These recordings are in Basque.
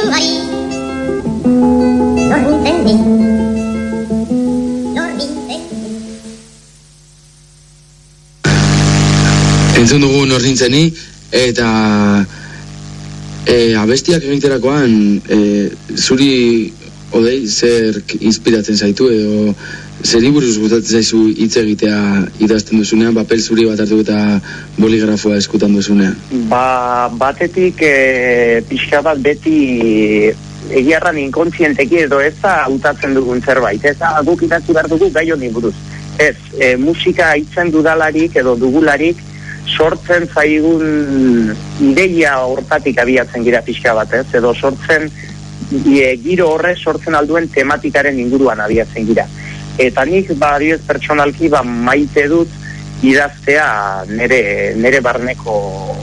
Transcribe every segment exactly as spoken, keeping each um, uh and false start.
mugari Nornintzen ni Nornintzen Entzun dugu Nornintzen ni eta e, abestiak egiterakoan e, zuri odei zer inspiratzen zaitu edo zeri buruz gustatzen zaizu hitz egitea idazten duzunean, papel zuri bat hartu eta boligrafoa eskutan duzunean? Ba, batetik e, pixka bat beti egiarran inkontzienteki edo ez da hautatzen dugun zerbait, ez da guk idatzi behar dugu gai honi buruz. Ez, e, musika hitzen dudalarik edo dugularik sortzen zaigun ideia hortatik abiatzen gira pixka bat, ez, edo sortzen e, giro horre sortzen alduen tematikaren inguruan abiatzen gira. Eta nik badiez pertsonalki ba, maite dut idaztea nere, nere barneko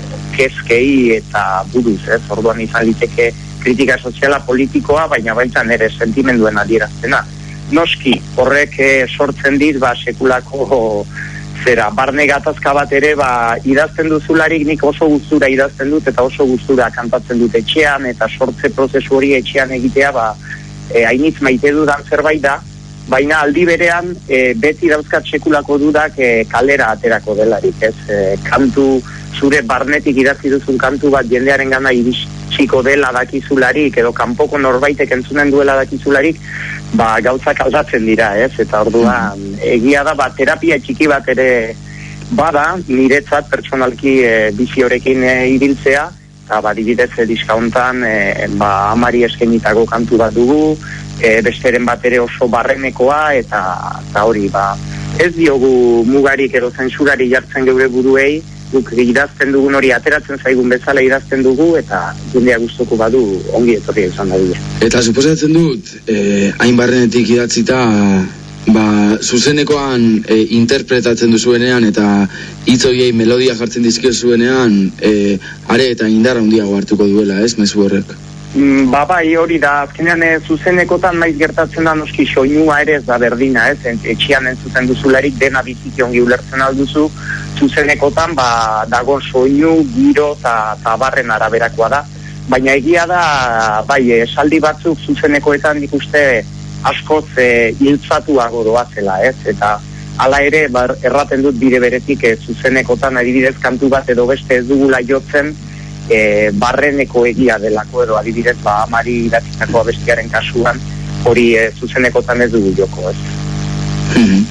kezkei eta buruz, ez? Orduan izan liteke kritika soziala politikoa, baina baita nere sentimenduen adieraztena. Noski, horrek sortzen dit ba, sekulako zera, barne gatazka bat ere ba, idazten duzularik nik oso gustura idazten dut eta oso gustura kantatzen dut etxean eta sortze prozesu hori etxean egitea ba, e, hainitz maite dudan zerbait da. Baina aldi berean e, beti dauzkat sekulako dudak e, kalera aterako delarik, ez? E, kantu, zure barnetik idatzi duzun kantu bat jendearen gana iritsiko dela dakizularik, edo kanpoko norbaitek entzunen duela dakizularik, ba gauzak aldatzen dira, ez? Eta orduan, egia da, ba, terapia txiki bat ere bada, niretzat pertsonalki e, bizi horekin e, ibiltzea, eta ba, dibidez diska hontan, e, ba, amari eskenitako kantu bat dugu, E, besteren bat ere oso barrenekoa eta, eta hori ba ez diogu mugarik edo zensurari jartzen geure buruei, guk idazten dugun hori ateratzen zaigun bezala idazten dugu eta jendea gustuko badu ongi etorria izan dadila. Eta suposatzen dut eh, hain barrenetik idatzita ba, zuzenekoan e, interpretatzen duzuenean eta hitz horiei melodia jartzen dizkiozuenean e, are eta indarra handiago hartuko duela, ez, mezu horrek? Ba bai, hori da, azkenean e, zuzenekotan maiz gertatzen da noski soinua ere ez da berdina, ez, etxian entzuten duzularik dena biziki ongi ulertzen alduzu, zuzenekotan ba, dago soinu, giro eta barren araberakoa da, baina egia da, bai, esaldi batzuk zuzenekoetan nik uste askoz e, hiltzatuago doazela, ez, eta hala ere, bar, erraten dut bide beretik e, zuzenekotan adibidez kantu bat edo beste ez dugula jotzen, E, barreneko egia delako edo adibidez ba, amari idatzitako abestiaren kasuan hori e, zuzenekotan ez dugu joko, ez? Mm-hmm.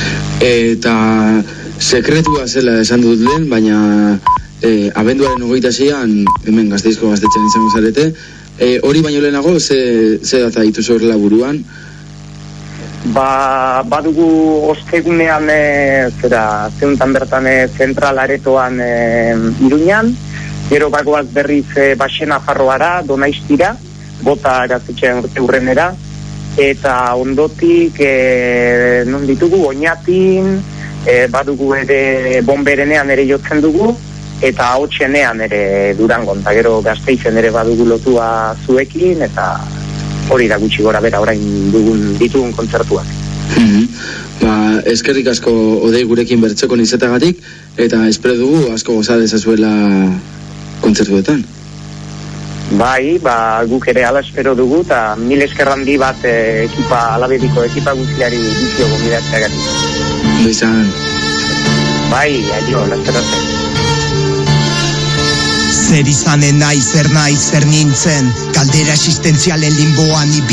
Eta sekretua zela esan dut lehen, baina e, abenduaren hogeita seian hemen Gasteizko gaztetxean izango zarete, e, hori baino lehenago ze, ze data dituzu horrela buruan? Ba, badugu ostegunean e, zera, zeuntan bertan e, zentral aretoan e, Iruñan, gero bagoaz berriz e, Baxena Farroara, Donaistira, bota gaztetxean urte hurrenera, eta ondotik e, non ditugu, Oñatin, e, badugu ere Bonberenean ere jotzen dugu, eta Ahotsenean ere Durangon, eta gero Gasteizen ere badugu lotua zuekin, eta hori da gutxi gora bera orain dugun ditugun kontzertuak. Mm-hmm. Ba, eskerrik asko odei gurekin bertzeko nizetagatik, eta espero dugu asko goza dezazuela kontzertuetan. Bai, ba, guk ere ala espero dugu, eta mil eskerrandi bat e, ekipa, alabediko ekipa guztiari bizio gomidatzeagatik. Bizan. Bai, adio, lasterarte. Zer izanen nahi, zer nahi, zer nintzen, kaldera existentzialen limboan ibi